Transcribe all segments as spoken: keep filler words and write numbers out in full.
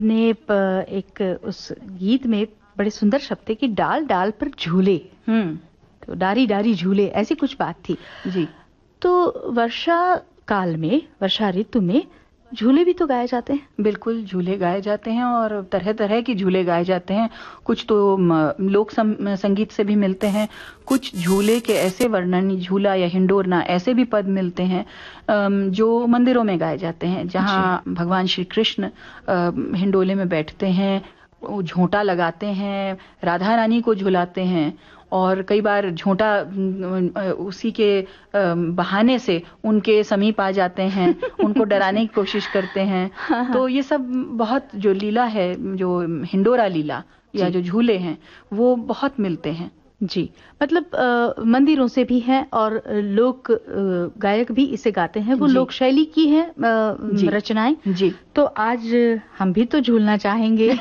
ने प- एक उस गीत में बड़े सुंदर शब्द थे कि डाल डाल पर झूले, हम्म तो डारी डारी झूले, ऐसी कुछ बात थी जी। तो वर्षा काल में, वर्षा ऋतु में झूले भी तो गाए जाते हैं। बिल्कुल, झूले गाए जाते हैं और तरह तरह के झूले गाए जाते हैं। कुछ तो म, लोक सम, संगीत से भी मिलते हैं। कुछ झूले के ऐसे वर्णन, झूला या हिंडोरना, ऐसे भी पद मिलते हैं अम, जो मंदिरों में गाए जाते हैं, जहाँ भगवान श्री कृष्ण अ, हिंडोले में बैठते हैं, वो झोंटा लगाते हैं, राधा रानी को झुलाते हैं और कई बार झोंटा अ, उसी के अ, बहाने से उनके समीप आ जाते हैं, उनको डराने की कोशिश करते हैं। तो ये सब बहुत, जो लीला है, जो हिंडोरा लीला या जो झूले हैं, वो बहुत मिलते हैं। जी, मतलब आ, मंदिरों से भी हैं और लोक आ, गायक भी इसे गाते हैं, वो लोक शैली की है रचनाएं। जी, तो आज हम भी तो झूलना चाहेंगे।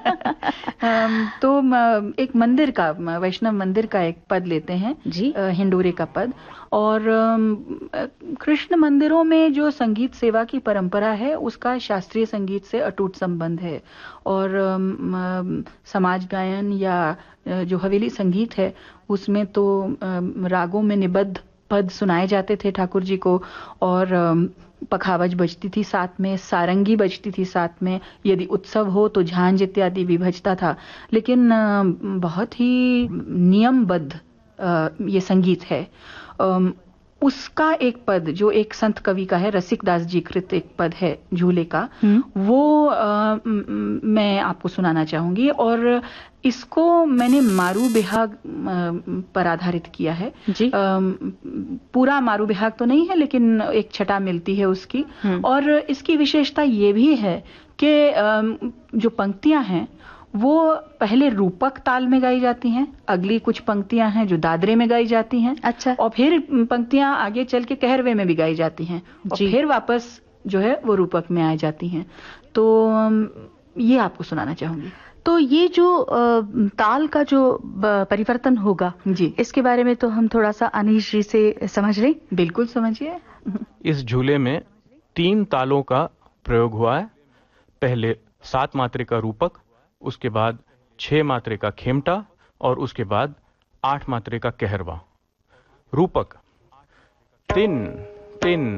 तो एक मंदिर का, वैष्णव मंदिर का एक पद लेते हैं जी, हिंडोरे का पद। और कृष्ण मंदिरों में जो संगीत सेवा की परंपरा है, उसका शास्त्रीय संगीत से अटूट संबंध है। और समाज गायन या जो हवेली संगीत है, उसमें तो रागों में निबद्ध पद सुनाए जाते थे ठाकुर जी को, और पखावज बजती थी साथ में, सारंगी बजती थी साथ में, यदि उत्सव हो तो झांझ इत्यादि भी बजता था। लेकिन बहुत ही नियमबद्ध ये संगीत है। उसका एक पद, जो एक संत कवि का है, रसिकदास जी कृत एक पद है झूले का, वो आ, मैं आपको सुनाना चाहूंगी। और इसको मैंने मारू बिहाग पर आधारित किया है। जी। आ, पूरा मारू बिहाग तो नहीं है, लेकिन एक छटा मिलती है उसकी। और इसकी विशेषता ये भी है कि जो पंक्तियां हैं वो पहले रूपक ताल में गाई जाती हैं, अगली कुछ पंक्तियां हैं जो दादरे में गाई जाती हैं। अच्छा। और फिर पंक्तियां आगे चल के कहरवे में भी गाई जाती हैं, और फिर वापस जो है वो रूपक में आ जाती हैं। तो ये आपको सुनाना चाहूंगी। तो ये जो ताल का जो परिवर्तन होगा, जी, इसके बारे में तो हम थोड़ा सा अनीश जी से समझ लें। बिल्कुल समझिए। इस झूले में तीन तालों का प्रयोग हुआ है। पहले सात मात्रे का रूपक, उसके बाद छह मात्रे का खेमटा, और उसके बाद आठ मात्रे का कहरवा। रूपक: तिन तिन